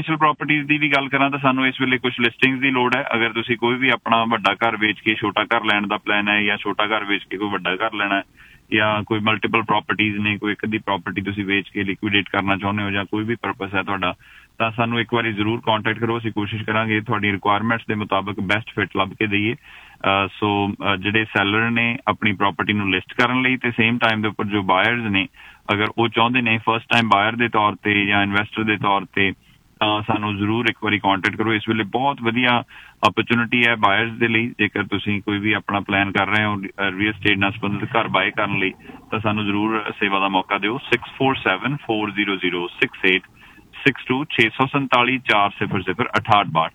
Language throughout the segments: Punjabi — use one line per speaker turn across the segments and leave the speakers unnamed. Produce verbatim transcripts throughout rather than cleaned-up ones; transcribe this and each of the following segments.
ਰੈਜ਼ੀਡੈਂਸ਼ੀਅਲ ਪ੍ਰੋਪਰਟੀਜ਼ ਦੀ ਵੀ ਗੱਲ ਕਰਾਂ ਤਾਂ ਸਾਨੂੰ ਇਸ ਵੇਲੇ ਕੁਛ ਲਿਸਟਿੰਗਸ ਦੀ ਲੋੜ ਹੈ। ਅਗਰ ਤੁਸੀਂ ਕੋਈ ਵੀ ਆਪਣਾ ਵੱਡਾ ਘਰ ਵੇਚ ਕੇ ਛੋਟਾ ਘਰ ਲੈਣ ਦਾ ਪਲਾਨ ਹੈ, ਜਾਂ ਛੋਟਾ ਘਰ ਵੇਚ ਕੇ ਕੋਈ ਵੱਡਾ ਘਰ ਲੈਣਾ ਹੈ, ਜਾਂ ਕੋਈ ਮਲਟੀਪਲ ਪ੍ਰੋਪਰਟੀਜ਼ ਨੇ, ਕੋਈ ਇੱਕ ਅੱਧੀ ਪ੍ਰੋਪਰਟੀ ਤੁਸੀਂ ਵੇਚ ਕੇ ਲਿਕੁਇਡੇਟ ਕਰਨਾ ਚਾਹੁੰਦੇ ਹੋ, ਜਾਂ ਕੋਈ ਵੀ ਪਰਪਸ ਹੈ ਤੁਹਾਡਾ, ਤਾਂ ਸਾਨੂੰ ਇੱਕ ਵਾਰੀ ਜ਼ਰੂਰ ਕੰਟੈਕਟ ਕਰੋ। ਅਸੀਂ ਕੋਸ਼ਿਸ਼ ਕਰਾਂਗੇ ਤੁਹਾਡੀ ਰਿਕੁਆਇਰਮੈਂਟਸ ਦੇ ਮੁਤਾਬਕ ਬੈਸਟ ਫਿਟ ਲੱਭ ਕੇ ਦਈਏ। ਸੋ ਜਿਹੜੇ ਸੈਲਰ ਨੇ ਆਪਣੀ ਪ੍ਰੋਪਰਟੀ ਨੂੰ ਲਿਸਟ ਕਰਨ ਲਈ, ਤੇ ਸੇਮ ਟਾਈਮ ਦੇ ਉੱਪਰ ਜੋ ਬਾਇਰਸ ਨੇ ਅਗਰ ਉਹ ਚਾਹੁੰਦੇ ਨੇ ਫਸਟ ਟਾਈਮ ਬਾਇਰ ਦੇ ਤੌਰ ਤੇ ਜਾਂ ਇਨਵੈਸਟਰ ਦੇ ਤੌਰ ਤੇ, ਤਾਂ ਸਾਨੂੰ ਜ਼ਰੂਰ ਇੱਕ ਵਾਰੀ ਕੰਟੈਕਟ ਕਰੋ। ਇਸ ਵੇਲੇ ਬਹੁਤ ਵਧੀਆ ਓਪਰਚੁਨਿਟੀ ਹੈ ਬਾਇਰਸ ਦੇ ਲਈ। ਜੇਕਰ ਤੁਸੀਂ ਕੋਈ ਵੀ ਆਪਣਾ ਪਲਾਨ ਕਰ ਰਹੇ ਹੋ ਰੀਅਲ ਸਟੇਟ ਨਾਲ ਸੰਬੰਧਿਤ ਘਰ ਬਾਏ ਕਰਨ ਲਈ, ਤਾਂ ਸਾਨੂੰ ਜ਼ਰੂਰ ਸੇਵਾ ਦਾ ਮੌਕਾ ਦਿਓ। Six four seven four zero zero six eight six to ਛੇ ਸੌ ਸੰਤਾਲੀ ਚਾਰ ਸਿਫਰ ਸਿਫਰ ਅਠਾਹਠ ਬਾਹਠ।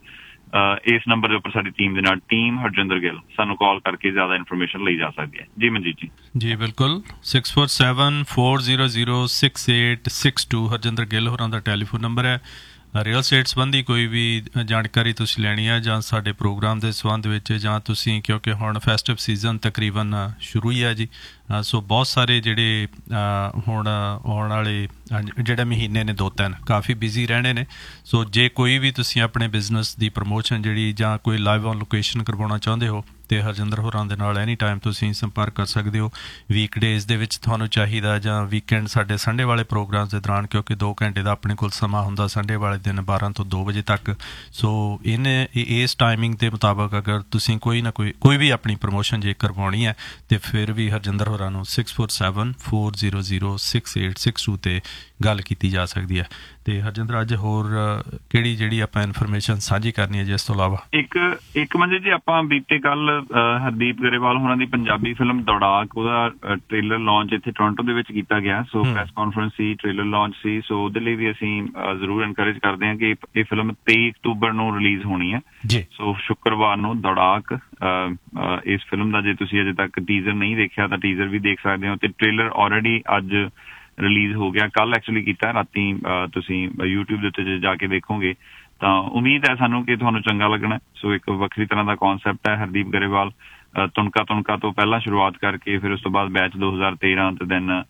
ਇਸ ਨੰਬਰ ਦੇ ਉੱਪਰ ਸਾਡੀ ਟੀਮ ਦੇ ਨਾਲ ਟੀਮ ਹਰਜਿੰਦਰ ਗਿੱਲ ਸਾਨੂੰ ਕਾਲ ਕਰਕੇ ਜ਼ਿਆਦਾ ਇਨਫੋਰਮੇਸ਼ਨ ਲਈ ਜਾ ਸਕਦੀ ਹੈ। ਜੀ ਮਨਜੀਤ ਜੀ।
ਜੀ ਬਿਲਕੁਲ, six four seven four zero zero six eight six to Harjinder Gill ਹੋਰਾਂ ਦਾ ਟੈਲੀਫੋਨ ਨੰਬਰ ਹੈ। ਰੀਅਲ ਸਟੇਟ ਸੰਬੰਧੀ ਕੋਈ ਵੀ ਜਾਣਕਾਰੀ ਤੁਸੀਂ ਲੈਣੀ ਹੈ, ਜਾਂ ਸਾਡੇ ਪ੍ਰੋਗਰਾਮ ਦੇ ਸੰਬੰਧ ਵਿੱਚ, ਜਾਂ ਤੁਸੀਂ, ਕਿਉਂਕਿ ਹੁਣ ਫੈਸਟਿਵ ਸੀਜ਼ਨ ਤਕਰੀਬਨ ਸ਼ੁਰੂ ਹੀ ਹੈ ਜੀ, ਸੋ ਬਹੁਤ ਸਾਰੇ ਜਿਹੜੇ ਹੁਣ ਆਉਣ ਵਾਲੇ ਜਿਹੜੇ ਮਹੀਨੇ ਨੇ ਦੋ ਤਿੰਨ ਕਾਫੀ ਬਿਜ਼ੀ ਰਹਿਣੇ ਨੇ। ਸੋ ਜੇ ਕੋਈ ਵੀ ਤੁਸੀਂ ਆਪਣੇ ਬਿਜ਼ਨਸ ਦੀ ਪ੍ਰਮੋਸ਼ਨ ਜਿਹੜੀ, ਜਾਂ ਕੋਈ ਲਾਈਵ ਔਨ ਲੋਕੇਸ਼ਨ ਕਰਵਾਉਣਾ ਚਾਹੁੰਦੇ ਹੋ, ਅਤੇ ਹਰਜਿੰਦਰ ਹੋਰਾਂ ਦੇ ਨਾਲ ਐਨੀ ਟਾਈਮ ਤੁਸੀਂ ਸੰਪਰਕ ਕਰ ਸਕਦੇ ਹੋ। ਵੀਕ ਡੇਜ਼ ਦੇ ਵਿੱਚ ਤੁਹਾਨੂੰ ਚਾਹੀਦਾ, ਜਾਂ ਵੀਕਐਂਡ ਸਾਡੇ ਸੰਡੇ ਵਾਲੇ ਪ੍ਰੋਗਰਾਮ ਦੇ ਦੌਰਾਨ, ਕਿਉਂਕਿ ਦੋ ਘੰਟੇ ਦਾ ਆਪਣੇ ਕੋਲ ਸਮਾਂ ਹੁੰਦਾ ਸੰਡੇ ਵਾਲੇ ਦਿਨ ਬਾਰਾਂ ਤੋਂ ਦੋ ਵਜੇ ਤੱਕ। ਸੋ ਇਹਨੇ ਇਸ ਟਾਈਮਿੰਗ ਦੇ ਮੁਤਾਬਕ ਅਗਰ ਤੁਸੀਂ ਕੋਈ ਨਾ ਕੋਈ ਕੋਈ ਵੀ ਆਪਣੀ ਪ੍ਰਮੋਸ਼ਨ ਜੇ ਕਰਵਾਉਣੀ ਹੈ, ਅਤੇ ਫਿਰ ਵੀ ਹਰਜਿੰਦਰ ਹੋਰਾਂ ਨੂੰ six four seven four zero zero six eight six to 'ਤੇ ਗੱਲ ਕੀਤੀ ਜਾ ਸਕਦੀ ਹੈ। ਅਤੇ ਹਰਜਿੰਦਰ, ਅੱਜ ਹੋਰ ਕਿਹੜੀ ਜਿਹੜੀ ਆਪਾਂ ਇਨਫੋਰਮੇਸ਼ਨ ਸਾਂਝੀ ਕਰਨੀ ਹੈ ਜੀ ਇਸ ਤੋਂ ਇਲਾਵਾ?
ਇੱਕ ਇੱਕ ਮੰਜੇ ਜੀ, ਆਪਾਂ ਬੀਤੇ ਕੱਲ ਹਰਦੀਪ ਗਰੇਵਾਲ ਹੋਰਾਂ ਦੀ ਪੰਜਾਬੀ ਫਿਲਮ ਦੌੜਾਕ, ਉਹਦਾ ਟ੍ਰੇਲਰ ਲਾਂਚ ਇੱਥੇ ਟੋਰਾਂਟੋ ਦੇ ਵਿੱਚ ਕੀਤਾ ਗਿਆ। ਸੋ ਪ੍ਰੈਸ ਕਾਨਫਰੰਸ ਸੀ, ਟ੍ਰੇਲਰ ਲਾਂਚ ਸੀ। ਸੋ ਉਹਦੇ ਲਈ ਵੀ ਅਸੀਂ ਜ਼ਰੂਰ ਇਨਕਰੇਜ ਕਰਦੇ ਹਾਂ ਕਿ ਇਹ ਫਿਲਮ ਤੇਈ ਅਕਤੂਬਰ ਨੂੰ ਰਿਲੀਜ਼ ਹੋਣੀ ਹੈ। ਸੋ ਸ਼ੁੱਕਰਵਾਰ ਨੂੰ ਦੌੜਾਕ, ਇਸ ਫਿਲਮ ਦਾ ਜੇ ਤੁਸੀਂ ਅਜੇ ਤੱਕ ਟੀਜ਼ਰ ਨਹੀਂ ਦੇਖਿਆ ਤਾਂ ਟੀਜ਼ਰ ਵੀ ਦੇਖ ਸਕਦੇ ਹੋ। ਤੇ ਟ੍ਰੇਲਰ ਆਲਰੇਡੀ ਅੱਜ ਰਿਲੀਜ਼ ਹੋ ਗਿਆ, ਕੱਲ ਐਕਚੁਅਲੀ ਕੀਤਾ ਰਾਤੀ। ਤੁਸੀਂ ਯੂਟਿਊਬ ਦੇ ਉੱਤੇ ਜਾ ਕੇ ਦੇਖੋਗੇ ਤਾਂ ਉਮੀਦ ਹੈ ਸਾਨੂੰ ਕਿ ਤੁਹਾਨੂੰ ਚੰਗਾ ਲੱਗਣਾ। ਸੋ ਇੱਕ ਵੱਖਰੀ ਤਰ੍ਹਾਂ ਦਾ ਕੌਨਸੈਪਟ ਹੈ। ਹਰਦੀਪ ਗਰੇਵਾਲ ਤੁਣਕਾ ਤੁਣਕਾ ਤੋਂ ਪਹਿਲਾਂ ਸ਼ੁਰੂਆਤ ਕਰਕੇ, ਫਿਰ ਉਸ ਤੋਂ ਬਾਅਦ ਬੈਚ ਦੋ ਹਜ਼ਾਰ ਤੇਰਾਂ ਤੇ ਦੈਨ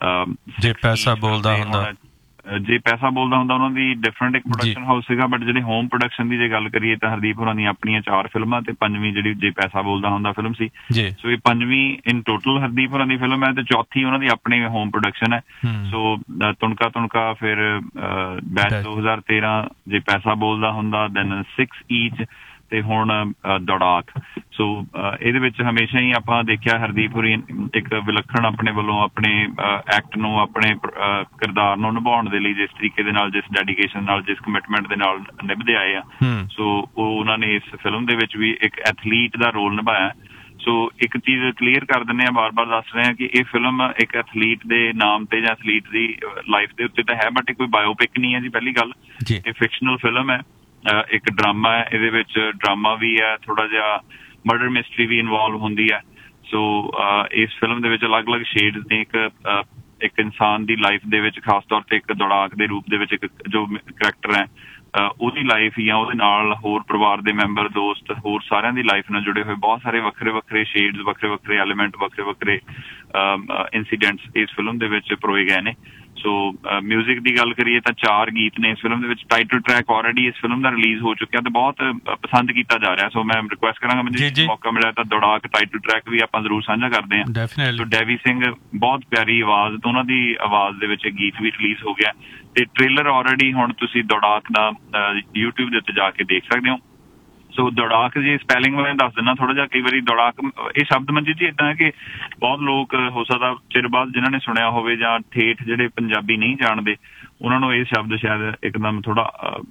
ਜੇ ਪੈਸਾ ਬੋਲਦਾ ਹੁੰਦਾ
ਜੇ ਪੈਸਾ ਬੋਲਦਾ ਹੁੰਦਾ ਉਹਨਾਂ ਦੀ ਡਿਫਰੈਂਟ ਇੱਕ ਪ੍ਰੋਡਕਸ਼ਨ ਹਾਊਸ ਸੀਗਾ। ਬਟ ਜਿਹੜੇ ਹੋਮ ਪ੍ਰੋਡਕਸ਼ਨ ਦੀ ਜੇ ਗੱਲ ਕਰੀਏ ਤਾਂ ਹਰਦੀਪ ਹੋਰਾਂ ਦੀਆਂ ਆਪਣੀਆਂ ਚਾਰ ਫਿਲਮਾਂ, ਤੇ ਪੰਜਵੀਂ ਜਿਹੜੀ ਜੇ ਪੈਸਾ ਬੋਲਦਾ ਹੁੰਦਾ ਫਿਲਮ ਸੀ। ਸੋ ਇਹ ਪੰਜਵੀਂ ਇਨ ਟੋਟਲ ਹਰਦੀਪ ਹੋਰਾਂ ਦੀ ਫਿਲਮ ਹੈ, ਤੇ ਚੌਥੀ ਉਹਨਾਂ ਦੀ ਆਪਣੀ ਹੋਮ ਪ੍ਰੋਡਕਸ਼ਨ ਹੈ। ਸੋ ਤੁਣਕਾ ਤੁਣਕਾ, ਫਿਰ ਬੈਚ ਦੋ ਹਜ਼ਾਰ ਤੇਰਾਂ, ਜੇ ਪੈਸਾ ਬੋਲਦਾ ਹੁੰਦਾ, ਦੈਨ ਸਿਕਸ ਈਚ, ਤੇ ਹੁਣ ਦੌੜਾਕ। ਸੋ ਇਹਦੇ ਵਿੱਚ ਹਮੇਸ਼ਾ ਹੀ ਆਪਾਂ ਦੇਖਿਆ ਹਰਦੀਪ ਹੋਰੀ ਇੱਕ ਵਿਲੱਖਣ ਆਪਣੇ ਵੱਲੋਂ ਆਪਣੇ ਐਕਟ ਨੂੰ, ਆਪਣੇ ਕਿਰਦਾਰ ਨੂੰ ਨਿਭਾਉਣ ਦੇ ਲਈ ਜਿਸ ਤਰੀਕੇ ਦੇ ਨਾਲ, ਜਿਸ ਡੈਡੀਕੇਸ਼ਨ ਨਾਲ, ਜਿਸ ਕਮਿਟਮੈਂਟ ਦੇ ਨਾਲ ਨਿਭਦੇ ਆਏ ਆ। ਸੋ ਉਹ ਉਹਨਾਂ ਨੇ ਇਸ ਫਿਲਮ ਦੇ ਵਿੱਚ ਵੀ ਇੱਕ ਐਥਲੀਟ ਦਾ ਰੋਲ ਨਿਭਾਇਆ। ਸੋ ਇੱਕ ਚੀਜ਼ ਕਲੀਅਰ ਕਰ ਦਿੰਦੇ ਹਾਂ, ਬਾਰ ਬਾਰ ਦੱਸ ਰਹੇ ਹਾਂ ਕਿ ਇਹ ਫਿਲਮ ਇੱਕ ਐਥਲੀਟ ਦੇ ਨਾਮ ਤੇ ਜਾਂ ਐਥਲੀਟ ਦੀ ਲਾਈਫ ਦੇ ਉੱਤੇ ਤਾਂ ਹੈ, ਬਟ ਇਹ ਕੋਈ ਬਾਇਓਪਿਕ ਨਹੀਂ ਹੈ ਜੀ। ਪਹਿਲੀ ਗੱਲ, ਇਹ ਫਿਕਸ਼ਨਲ ਫਿਲਮ ਹੈ, ਇੱਕ ਡਰਾਮਾ ਹੈ। ਇਹਦੇ ਵਿੱਚ ਡਰਾਮਾ ਵੀ ਹੈ, ਥੋੜਾ ਜਿਹਾ ਮਰਡਰ ਮਿਸਟਰੀ ਵੀ ਇਨਵੋਲਵ ਹੁੰਦੀ ਹੈ। ਸੋ ਇਸ ਫਿਲਮ ਦੇ ਵਿੱਚ ਅਲੱਗ-ਅਲੱਗ ਸ਼ੇਡਸ ਨੇ। ਇੱਕ ਇੱਕ ਇਨਸਾਨ ਦੀ ਲਾਈਫ ਦੇ ਵਿੱਚ, ਖਾਸ ਤੌਰ ਤੇ ਇੱਕ ਦੌੜਾਕ ਦੇ ਰੂਪ ਦੇ ਵਿੱਚ ਇੱਕ ਜੋ ਕਰੈਕਟਰ ਹੈ, ਉਹਦੀ ਲਾਈਫ ਜਾਂ ਉਹਦੇ ਨਾਲ ਹੋਰ ਪਰਿਵਾਰ ਦੇ ਮੈਂਬਰ, ਦੋਸਤ, ਹੋਰ ਸਾਰਿਆਂ ਦੀ ਲਾਈਫ ਨਾਲ ਜੁੜੇ ਹੋਏ ਬਹੁਤ ਸਾਰੇ ਵੱਖਰੇ ਵੱਖਰੇ ਸ਼ੇਡਸ, ਵੱਖਰੇ ਵੱਖਰੇ ਐਲੀਮੈਂਟ, ਵੱਖਰੇ ਵੱਖਰੇ ਇੰਸੀਡੈਂਟਸ ਇਸ ਫਿਲਮ ਦੇ ਵਿੱਚ ਪਰੋਏ ਗਏ ਨੇ। ਸੋ ਮਿਊਜ਼ਿਕ ਦੀ ਗੱਲ ਕਰੀਏ ਤਾਂ ਚਾਰ ਗੀਤ ਨੇ ਇਸ ਫਿਲਮ ਦੇ ਵਿੱਚ। ਟਾਈਟਲ ਟਰੈਕ ਆਲਰੇਡੀ ਇਸ ਫਿਲਮ ਦਾ ਰਿਲੀਜ਼ ਹੋ ਚੁੱਕਿਆ ਤੇ ਬਹੁਤ ਪਸੰਦ ਕੀਤਾ ਜਾ ਰਿਹਾ। ਸੋ ਮੈਂ ਰਿਕੁਐਸਟ ਕਰਾਂਗਾ, ਮੈਨੂੰ ਮੌਕਾ ਮਿਲਿਆ ਤਾਂ ਦੌੜਾਕ ਟਾਈਟਲ ਟਰੈਕ ਵੀ ਆਪਾਂ ਜ਼ਰੂਰ ਸਾਂਝਾ ਕਰਦੇ ਹਾਂ। ਸੋ ਡੈਵੀ ਸਿੰਘ, ਬਹੁਤ ਪਿਆਰੀ ਆਵਾਜ਼, ਤੇ ਉਹਨਾਂ ਦੀ ਆਵਾਜ਼ ਦੇ ਵਿੱਚ ਗੀਤ ਵੀ ਰਿਲੀਜ਼ ਹੋ ਗਿਆ। ਤੇ ਟ੍ਰੇਲਰ ਆਲਰੇਡੀ ਹੁਣ ਤੁਸੀਂ ਦੌੜਾਕ ਦਾ ਯੂਟਿਊਬ ਦੇ ਉੱਤੇ ਜਾ ਕੇ ਦੇਖ ਸਕਦੇ ਹੋ। ਸੋ ਦੌੜਾਕ ਜੀ ਸਪੈਲਿੰਗ ਮੈਂ ਦੱਸ ਦਿੰਦਾ ਥੋੜਾ ਜਿਹਾ। ਕਈ ਵਾਰੀ ਦੌੜਾਕ ਇਹ ਸ਼ਬਦ ਮੰਜੀ ਜੀ ਇੱਦਾਂ ਹੈ ਕਿ ਬਹੁਤ ਲੋਕ ਹੋ ਸਕਦਾ ਚਿਰ ਬਾਅਦ ਜਿਨ੍ਹਾਂ ਨੇ ਸੁਣਿਆ ਹੋਵੇ, ਜਾਂ ਠੇਠ ਜਿਹੜੇ ਪੰਜਾਬੀ ਨਹੀਂ ਜਾਣਦੇ, ਉਹਨਾਂ ਨੂੰ ਇਹ ਸ਼ਬਦ ਸ਼ਾਇਦ ਇੱਕਦਮ ਥੋੜਾ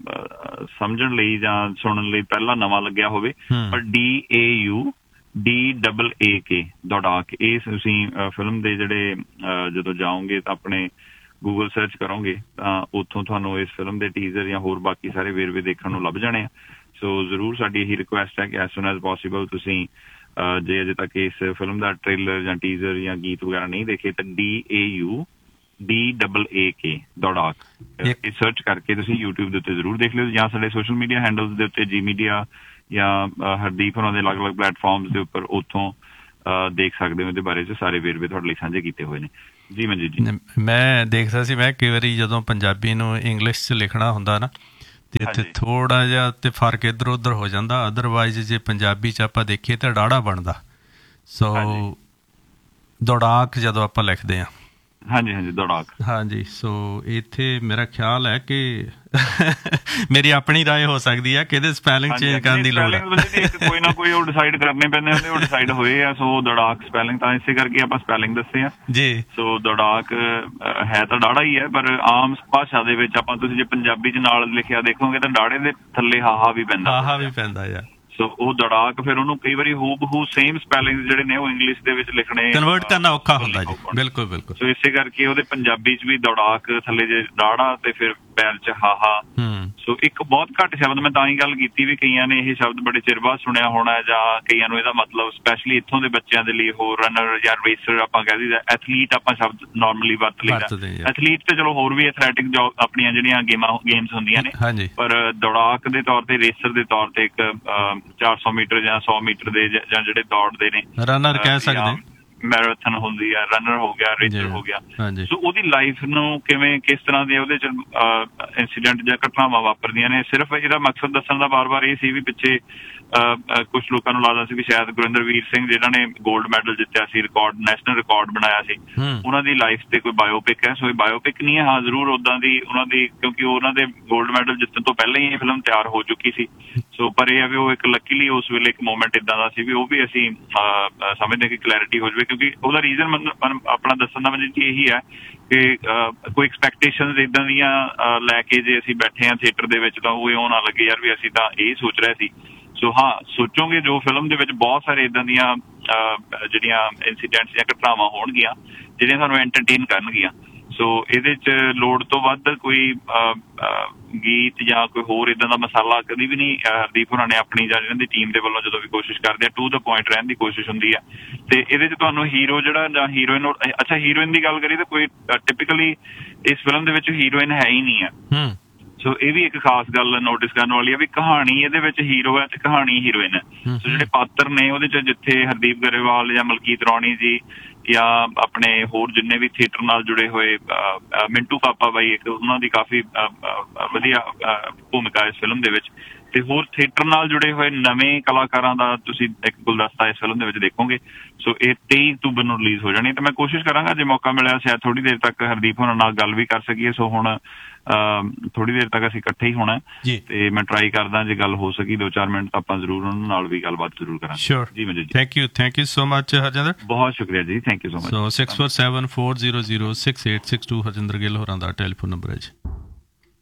ਸਮਝਣ ਲਈ ਜਾਂ ਸੁਣਨ ਲਈ ਪਹਿਲਾਂ ਨਵਾਂ ਲੱਗਿਆ ਹੋਵੇ। ਪਰ D A U D double ਏ ਕੇ ਦੌੜਾਕ, ਇਹ ਤੁਸੀਂ ਫਿਲਮ ਦੇ ਜਿਹੜੇ ਜਦੋਂ ਜਾਓਗੇ ਤਾਂ ਆਪਣੇ ਗੂਗਲ ਸਰਚ ਕਰੋਗੇ ਤਾਂ ਉੱਥੋਂ ਤੁਹਾਨੂੰ ਇਸ ਫਿਲਮ ਦੇ ਟੀਜ਼ਰ ਜਾਂ ਹੋਰ ਬਾਕੀ ਸਾਰੇ ਵੇਰਵੇ ਦੇਖਣ ਨੂੰ ਲੱਭ ਜਾਣੇ ਆ। ਸੋ ਜ਼ਰੂਰ ਸਾਡੀ ਇਹੀ ਰਿਕੁਐਸਟ ਹੈ ਕਿ ਐਜ਼ ਸੂਨ ਐਜ਼ ਪੋਸੀਬਲ ਤੁਸੀਂ ਜੇ ਅਜੇ ਤੱਕ ਇਸ ਫਿਲਮ ਦਾ ਟ੍ਰੇਲਰ ਜਾਂ ਟੀਜ਼ਰ ਜਾਂ ਗੀਤ ਵਗੈਰਾ ਨਹੀਂ ਦੇਖੇ ਤਾਂ D A U D double ਏ ਕੇ ਦੌੜਾਕ ਇਹ ਸਰਚ ਕਰਕੇ ਤੁਸੀਂ ਯੂਟਿਊਬ ਦੇ ਉੱਤੇ ਜ਼ਰੂਰ ਦੇਖ ਲਿਓ, ਜਾਂ ਸਾਡੇ ਸੋਸ਼ਲ ਮੀਡੀਆ ਹੈਂਡਲਸ ਦੇ ਉੱਤੇ ਜੀ ਮੀਡੀਆ ਜਾਂ ਹਰਦੀਪ ਹੋਰਾਂ ਦੇ ਅਲੱਗ ਅਲੱਗ ਪਲੇਟਫਾਰਮਸ ਦੇ ਉੱਪਰ ਉੱਥੋਂ ਦੇਖ ਸਕਦੇ ਹੋ। ਇਹਦੇ ਬਾਰੇ 'ਚ ਸਾਰੇ ਵੇਰਵੇ ਤੁਹਾਡੇ ਲਈ ਸਾਂਝੇ ਕੀਤੇ ਹੋਏ ਨੇ। ਜੀ ਮਨਜੀਤ ਜੀ,
ਮੈਂ ਦੇਖਦਾ ਸੀ, ਮੈਂ ਕਈ ਵਾਰੀ ਜਦੋਂ ਪੰਜਾਬੀ ਨੂੰ ਇੰਗਲਿਸ਼ 'ਚ ਲਿਖਣਾ ਹੁੰਦਾ ਨਾ, ਤੇ ਇੱਥੇ ਥੋੜਾ ਜਿਹਾ ਤੇ ਫਰਕ ਇੱਧਰ ਉੱਧਰ ਹੋ ਜਾਂਦਾ। ਅਦਰਵਾਈਜ਼ ਜੇ ਪੰਜਾਬੀ 'ਚ ਆਪਾਂ ਦੇਖੀਏ ਤਾਂ ਡਾੜਾ ਬਣਦਾ। ਸੋ ਦੌੜਾਕ ਜਦੋਂ ਆਪਾਂ ਲਿਖਦੇ ਹਾਂ,
ਹਾਂਜੀ ਹਾਂਜੀ ਦੌੜਾਕ,
ਹਾਂਜੀ। ਸੋ ਇੱਥੇ ਮੇਰਾ ਖਿਆਲ ਹੈ ਕਿ ਮੇਰੀ ਆਪਣੀ ਰਾਏ ਹੋ ਸਕਦੀ ਹੈ ਕਿ ਇਹਦੇ ਸਪੈਲਿੰਗ ਚੇਂਜ ਕਰਨ ਦੀ ਲੋੜ ਹੈ।
ਕੋਈ ਨਾ ਕੋਈ ਉਹ ਡਿਸਾਈਡ ਕਰਨੇ ਪੈਂਦੇ ਹੁੰਦੇ, ਉਹ ਡਿਸਾਈਡ ਹੋਏ ਆ। ਸੋ ਦੌੜਾਕ ਸਪੈਲਿੰਗ ਤਾਂ ਇਸੇ ਕਰਕੇ ਆਪਾਂ ਸਪੈਲਿੰਗ ਦੱਸੇ ਆ
ਜੀ।
ਸੋ ਦੌੜਾਕ ਹੈ ਤਾਂ ਡਾੜਾ ਹੀ ਹੈ, ਪਰ ਆਮ ਭਾਸ਼ਾ ਦੇ ਵਿੱਚ ਆਪਾਂ ਤੁਸੀਂ ਜੇ ਪੰਜਾਬੀ 'ਚ ਨਾਲ ਲਿਖਿਆ ਦੇਖੋਗੇ ਤਾਂ ਡਾੜੇ ਦੇ ਥੱਲੇ ਹਾਹਾ ਵੀ ਪੈਂਦਾ,
ਹਾਹਾ ਵੀ ਪੈਂਦਾ ਆ।
ਸੋ ਉਹ ਦੌੜਾਕ ਫਿਰ ਉਹਨੂੰ ਕਈ ਵਾਰੀ ਹੂ ਬਹੂ ਸੇਮ ਸਪੈਲਿੰਗ ਜਿਹੜੇ ਨੇ ਉਹ ਇੰਗਲਿਸ਼ ਦੇ ਵਿੱਚ ਲਿਖਣੇ,
ਕਨਵਰਟ ਕਰਨਾ ਔਖਾ ਹੁੰਦਾ ਜੀ। ਬਿਲਕੁਲ ਬਿਲਕੁਲ।
ਸੋ ਇਸੇ ਕਰਕੇ ਉਹਦੇ ਪੰਜਾਬੀ 'ਚ ਵੀ ਦੌੜਾਕ ਥੱਲੇ ਜੇ ਡਾੜਾ ਤੇ ਫਿਰ ਪੈਰ 'ਚ ਹਾਹਾ। ਸੋ ਇੱਕ ਬਹੁਤ ਘੱਟ ਸ਼ਬਦ, ਮੈਂ ਤਾਂ ਹੀ ਗੱਲ ਕੀਤੀ ਵੀ ਕਈਆਂ ਨੇ ਇਹ ਸ਼ਬਦ ਬੜੇ ਚਿਰ ਬਾਅਦ ਸੁਣਿਆ ਹੋਣਾ, ਜਾਂ ਕਈਆਂ ਨੂੰ ਇਹਦਾ ਮਤਲਬ ਸਪੈਸ਼ਲੀ ਇੱਥੋਂ ਦੇ ਬੱਚਿਆਂ ਦੇ ਲਈ ਹੋਰ ਰਨਰ ਜਾਂ ਰੇਸਰ ਆਪਾਂ ਕਹਿ ਦਈਦਾ, ਐਥਲੀਟ ਆਪਾਂ ਸ਼ਬਦ ਨੋਰਮਲੀ ਵਰਤ ਲਈਦਾ। ਐਥਲੀਟ ਤੇ ਚਲੋ ਹੋਰ ਵੀ ਐਥਲੈਟਿਕ ਜੋ ਆਪਣੀਆਂ ਜਿਹੜੀਆਂ ਗੇਮਾਂ ਗੇਮਸ ਹੁੰਦੀਆਂ ਨੇ, ਪਰ ਦੌੜਾਕ ਦੇ ਤੌਰ ਤੇ, ਰੇਸਰ ਦੇ ਤੌਰ ਤੇ ਇੱਕ ਚਾਰ ਸੌ ਮੀਟਰ ਜਾਂ ਸੌ ਮੀਟਰ ਦੇ ਜਾਂ ਜਿਹੜੇ ਦੌੜਦੇ ਨੇ,
ਰਨਰ ਕਹਿ ਸਕਦੇ,
ਮੈਰਾਥਨ ਹੁੰਦੀ ਆ, ਰਨਰ ਹੋ ਗਿਆ, ਰੇਸਰ ਹੋ ਗਿਆ। ਸੋ ਉਹਦੀ ਲਾਈਫ ਨੂੰ ਕਿਵੇਂ, ਕਿਸ ਤਰ੍ਹਾਂ ਦੇ ਉਹਦੇ 'ਚ ਇੰਸੀਡੈਂਟ ਜਾਂ ਘਟਨਾਵਾਂ ਵਾਪਰਦੀਆਂ ਨੇ। ਸਿਰਫ ਇਹਦਾ ਮਕਸਦ ਦੱਸਣ ਦਾ ਬਾਰ ਬਾਰ ਇਹ ਸੀ ਵੀ ਪਿੱਛੇ ਕੁਛ ਲੋਕਾਂ ਨੂੰ ਲੱਗਦਾ ਸੀ ਵੀ ਸ਼ਾਇਦ ਗੁਰਿੰਦਰਵੀਰ ਸਿੰਘ ਜਿਹਨਾਂ ਨੇ ਗੋਲਡ ਮੈਡਲ ਜਿੱਤਿਆ ਸੀ, ਰਿਕਾਰਡ ਨੈਸ਼ਨਲ ਰਿਕਾਰਡ ਬਣਾਇਆ ਸੀ, ਉਹਨਾਂ ਦੀ ਲਾਈਫ ਤੇ ਕੋਈ ਬਾਇਓਪਿਕ ਹੈ। ਸੋ ਇਹ ਬਾਇਓਪਿਕ ਨਹੀਂ ਹੈ, ਹਾਂ ਜ਼ਰੂਰ ਉੱਦਾਂ ਦੀ ਉਹਨਾਂ ਦੀ, ਕਿਉਂਕਿ ਉਹਨਾਂ ਦੇ ਗੋਲਡ ਮੈਡਲ ਜਿੱਤਣ ਤੋਂ ਪਹਿਲਾਂ ਹੀ ਇਹ ਫਿਲਮ ਤਿਆਰ ਹੋ ਚੁੱਕੀ ਸੀ। ਸੋ ਪਰ ਇਹ ਹੈ ਵੀ ਉਹ ਇੱਕ ਲੱਕੀਲੀ ਉਸ ਵੇਲੇ ਇੱਕ ਮੂਮੈਂਟ ਇੱਦਾਂ ਦਾ ਸੀ ਵੀ ਉਹ ਵੀ ਅਸੀਂ ਸਮਝਦੇ ਕਿ ਕਲੈਰਿਟੀ ਹੋ ਜਾਵੇ, ਕਿਉਂਕਿ ਉਹਦਾ ਰੀਜ਼ਨ ਆਪਣਾ ਦੱਸਣ ਦਾ ਮਤਲਬ ਇਹੀ ਹੈ ਕਿ ਕੋਈ ਐਕਸਪੈਕਟੇਸ਼ਨਸ ਇੱਦਾਂ ਦੀਆਂ ਲੈ ਕੇ ਜੇ ਅਸੀਂ ਬੈਠੇ ਹਾਂ ਥੀਏਟਰ ਦੇ ਵਿੱਚ ਤਾਂ ਉਹ ਇਉਂ ਨਾ ਲੱਗੇ ਯਾਰ ਵੀ ਅਸੀਂ ਤਾਂ ਇਹ ਸੋਚ ਰਹੇ ਸੀ। ਸੋ ਹਾਂ, ਸੋਚੋਗੇ ਜੋ ਫਿਲਮ ਦੇ ਵਿੱਚ ਬਹੁਤ ਸਾਰੇ ਇੱਦਾਂ ਦੀਆਂ ਜਿਹੜੀਆਂ ਇੰਸੀਡੈਂਟਸ ਜਾਂ ਘਟਨਾਵਾਂ ਹੋਣਗੀਆਂ ਜਿਹੜੀਆਂ ਸਾਨੂੰ ਐਂਟਰਟੇਨ ਕਰਨਗੀਆਂ। ਸੋ ਇਹਦੇ 'ਚ ਲੋੜ ਤੋਂ ਵੱਧ ਕੋਈ ਗੀਤ ਜਾਂ ਕੋਈ ਹੋਰ ਇੱਦਾਂ ਦਾ ਮਸਾਲਾ ਕਦੀ ਵੀ ਨਹੀਂ ਹਰਦੀਪ ਹੋਰਾਂ ਨੇ ਆਪਣੀ ਜਾਂ ਇਹਨਾਂ ਦੀ ਟੀਮ ਦੇ ਵੱਲੋਂ ਜਦੋਂ ਵੀ ਕੋਸ਼ਿਸ਼ ਕਰਦੇ ਆ, ਟੂ ਦਾ ਪੁਆਇੰਟ ਰਹਿਣ ਦੀ ਕੋਸ਼ਿਸ਼ ਹੁੰਦੀ ਆ। ਤੇ ਇਹਦੇ 'ਚ ਤੁਹਾਨੂੰ ਹੀਰੋ ਜਿਹੜਾ ਜਾਂ ਹੀਰੋਇਨ, ਅੱਛਾ ਹੀਰੋਇਨ ਦੀ ਗੱਲ ਕਰੀਏ ਤਾਂ ਕੋਈ ਟਿਪੀਕਲੀ ਇਸ ਫਿਲਮ ਦੇ ਵਿੱਚ ਹੀਰੋਇਨ ਹੈ ਹੀ ਨਹੀਂ ਆ। ਸੋ ਇਹ ਵੀ ਇੱਕ ਖਾਸ ਗੱਲ ਨੋਟਿਸ ਕਰਨ ਵਾਲੀ ਆ ਵੀ ਕਹਾਣੀ ਇਹਦੇ ਵਿੱਚ ਹੀਰੋ ਹੈ ਤੇ ਕਹਾਣੀ ਹੀਰੋਇਨ ਹੈ। ਸੋ ਜਿਹੜੇ ਪਾਤਰ ਨੇ ਉਹਦੇ 'ਚ ਜਿੱਥੇ ਹਰਦੀਪ ਗਰੇਵਾਲ ਜਾਂ ਮਲਕੀਤ ਰੌਣੀ ਜੀ ਜਾਂ ਆਪਣੇ ਹੋਰ ਜਿੰਨੇ ਵੀ ਥੀਏਟਰ ਨਾਲ ਜੁੜੇ ਹੋਏ, ਮਿੰਟੂ ਪਾਪਾ ਬਾਈ ਇੱਕ ਉਹਨਾਂ ਦੀ ਕਾਫੀ ਵਧੀਆ ਭੂਮਿਕਾ ਇਸ ਫਿਲਮ ਦੇ ਵਿੱਚ, ਤੇ ਹੋਰ ਥੀਏਟਰ ਨਾਲ ਜੁੜੇ ਹੋਏ ਨਵੇਂ ਕਲਾਕਾਰਾਂ ਦਾ ਤੁਸੀਂ ਇੱਕ ਗੁਲਦਸਤਾ ਇਸ ਫਿਲਮ ਦੇ ਵਿੱਚ ਦੇਖੋਗੇ। ਸੋ ਇਹ ਤੇਈ ਅਕਤੂਬਰ ਨੂੰ ਰਿਲੀਜ਼ ਹੋ ਜਾਣੀ, ਤੇ ਮੈਂ ਕੋਸ਼ਿਸ਼ ਕਰਾਂਗਾ ਜੇ ਮੌਕਾ ਮਿਲਿਆ ਸ਼ਾਇਦ ਥੋੜ੍ਹੀ ਦੇਰ ਤੱਕ ਹਰਦੀਪ ਹੋਰਾਂ ਨਾਲ ਗੱਲ ਵੀ ਕਰ ਸਕੀਏ। ਸੋ ਹੁਣ ਥੋੜ੍ਹੀ ਦੇਰ ਤੱਕ ਅਸੀਂ ਇਕੱਠੇ ਹੀ ਹੋਣਾ ਤੇ ਮੈਂ ਟਰਾਈ ਕਰਦਾ ਜੇ ਗੱਲ ਹੋ ਸਕੀ ਦੋ ਚਾਰ ਮਿੰਟ ਆਪਾਂ ਜ਼ਰੂਰ ਉਹਨਾਂ ਨਾਲ ਵੀ ਗੱਲਬਾਤ ਜ਼ਰੂਰ ਕਰਾਂਗੇ। ਸ਼ੋਰ ਜੀ ਮਜੀ,
thank you thank you so much Harjinder, ਬਹੁਤ
ਸ਼ੁਕਰੀਆ ਜੀ, thank you so much.
So six four seven four zero zero six eight six to Harjinder Gill ਹੋਰਾਂ ਦਾ ਟੈਲੀਫੋਨ ਨੰਬਰ ਹੈ ਜੀ।